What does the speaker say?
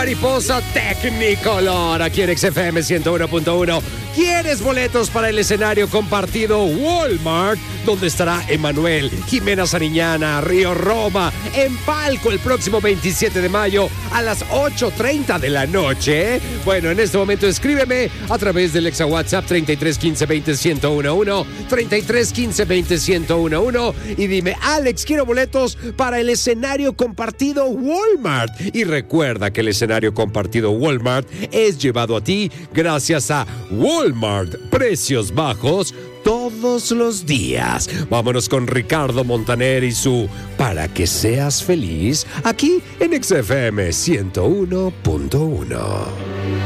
Mariposa Technicolor, aquí en XFM 101.1. ¿Quieres boletos para el escenario compartido Walmart, donde estará Emanuel, Jimena Sariñana, Río Roma, en palco el próximo 27 de mayo a las 8:30 de la noche? Bueno, en este momento escríbeme a través del exa WhatsApp 33 15 20 1011, 33 15 20 1011 y dime: Alex, quiero boletos para el escenario compartido Walmart. Y recuerda que el escenario compartido Walmart es llevado a ti gracias a Walmart. Precios bajos todos los días. Vámonos con Ricardo Montaner y su Para que seas feliz, aquí en XFM 101.1.